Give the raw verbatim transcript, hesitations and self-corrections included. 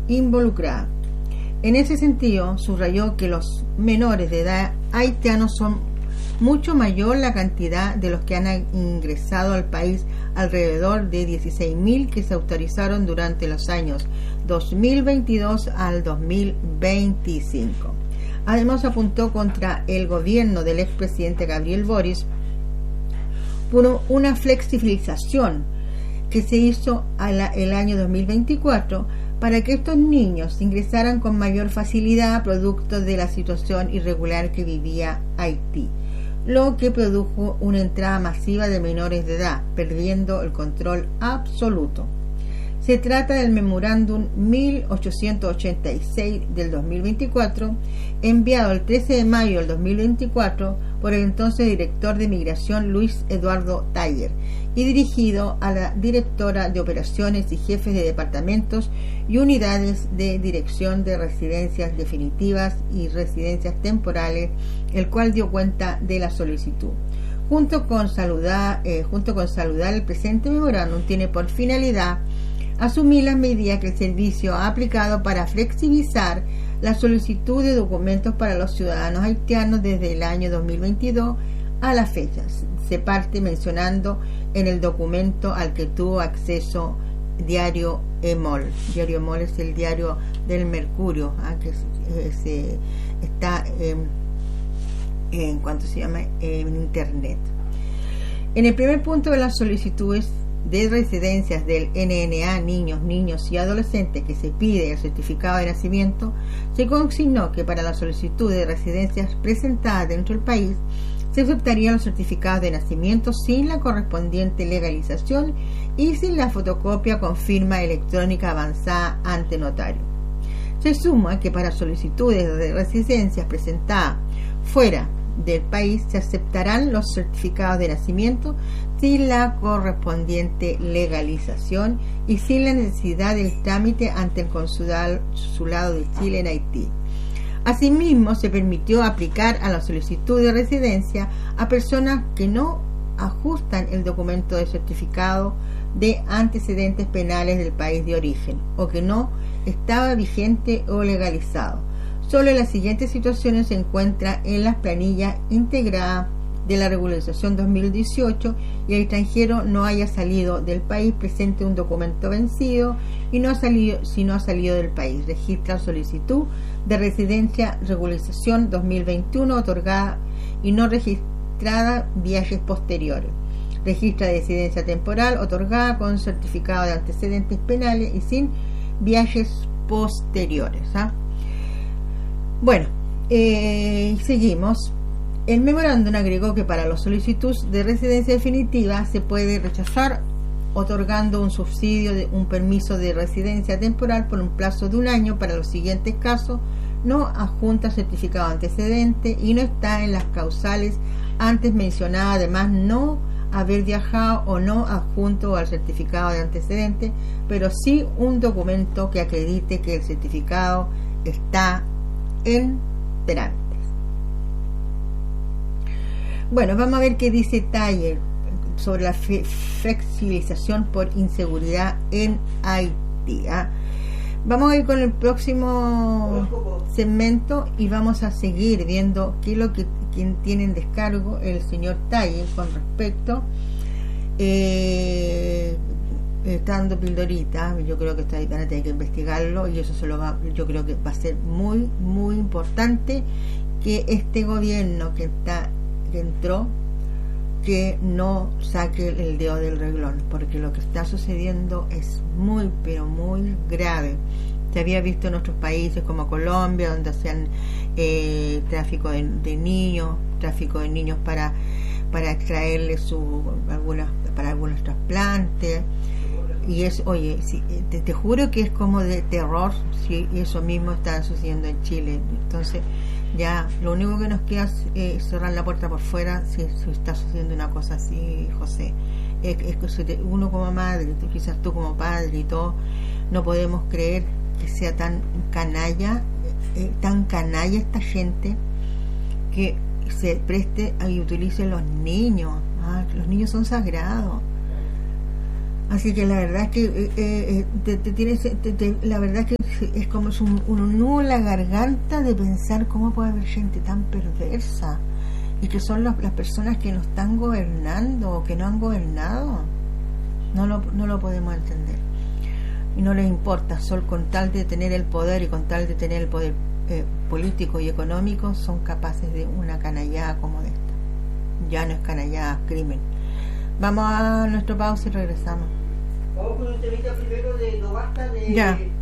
involucradas. En ese sentido, subrayó que los menores de edad haitianos son mucho mayor la cantidad de los que han ingresado al país, alrededor de dieciséis mil que se autorizaron durante los años dos mil veintidós al dos mil veinticinco. Además, apuntó contra el gobierno del expresidente Gabriel Boric por una flexibilización que se hizo el año dos mil veinticuatro para que estos niños ingresaran con mayor facilidad producto de la situación irregular que vivía Haití, lo que produjo una entrada masiva de menores de edad, perdiendo el control absoluto. Se trata del memorándum mil ochocientos ochenta y seis del dos mil veinticuatro, enviado el trece de mayo del dos mil veinticuatro por el entonces director de Migración Luis Eduardo Taller y dirigido a la directora de operaciones y jefes de departamentos y unidades de dirección de residencias definitivas y residencias temporales, el cual dio cuenta de la solicitud. Junto con saludar, eh, junto con saludar el presente memorándum tiene por finalidad asumir las medidas que el servicio ha aplicado para flexibilizar la solicitud de documentos para los ciudadanos haitianos desde el año dos mil veintidós a la fecha. Se parte mencionando en el documento al que tuvo acceso Diario Emol. Diario Emol es el diario del Mercurio, ¿ah? que se, se, está eh, en cuanto se llama en internet. En el primer punto de las solicitudes de residencias del N N A, niños, niños y adolescentes, que se pide el certificado de nacimiento, se consignó que para la solicitud de residencias presentadas dentro del país se aceptarían los certificados de nacimiento sin la correspondiente legalización y sin la fotocopia con firma electrónica avanzada ante notario. Se suma que para solicitudes de residencias presentadas fuera del país se aceptarán los certificados de nacimiento sin la correspondiente legalización y sin la necesidad del trámite ante el consulado de Chile en Haití. Asimismo, se permitió aplicar a la solicitud de residencia a personas que no ajustan el documento de certificado de antecedentes penales del país de origen o que no estaba vigente o legalizado. Solo en las siguientes situaciones se encuentra en las planillas integradas de la regularización dos mil dieciocho y el extranjero no haya salido del país, presente un documento vencido y no ha salido, si no ha salido del país. Registra solicitud de residencia regularización dos mil veintiuno otorgada y no registrada viajes posteriores. Registra de residencia temporal otorgada con certificado de antecedentes penales y sin viajes posteriores. ¿ah? Bueno, eh, seguimos. El memorándum agregó que para los solicitudes de residencia definitiva se puede rechazar otorgando un subsidio de un permiso de residencia temporal por un plazo de un año para los siguientes casos: no adjunta certificado antecedente y no está en las causales antes mencionadas, además no haber viajado o no adjunto al certificado de antecedente, pero sí un documento que acredite que el certificado está en trámites. Bueno, vamos a ver qué dice Taller sobre la flexibilización por inseguridad en Haití. ¿ah? Vamos a ir con el próximo segmento y vamos a seguir viendo qué es lo que quien tiene en descargo el señor Taller con respecto eh, está dando pildorita. Yo creo que está, van a tener que investigarlo y eso se lo va, yo creo que va a ser muy muy importante que este gobierno que está que entró que no saque el dedo del renglón, porque lo que está sucediendo es muy pero muy grave. Se había visto en otros países como Colombia, donde hacían eh, tráfico de, de niños, tráfico de niños para para extraerle su algunas para algunos trasplantes. Y es, oye, sí, te, te juro que es como de terror, sí, y eso mismo está sucediendo en Chile. Entonces, ya lo único que nos queda es eh, cerrar la puerta por fuera si, si está sucediendo una cosa así, José. Es, es que uno como madre, quizás tú como padre y todo, no podemos creer que sea tan canalla, eh, tan canalla esta gente que se preste a y utilice los niños. Ah, los niños son sagrados. Así que la verdad es que eh, eh, te, te tienes, te, te, la verdad es que es como es un, un nudo en la garganta de pensar cómo puede haber gente tan perversa y que son los, las personas que nos están gobernando o que no han gobernado. No lo, no lo podemos entender. Y no les importa, solo con tal de tener el poder y con tal de tener el poder eh, político y económico, son capaces de una canallada como esta. Ya no es canallada, crimen. Vamos a nuestro pausa y regresamos. Vamos con un temita primero de No Basta de... Ya.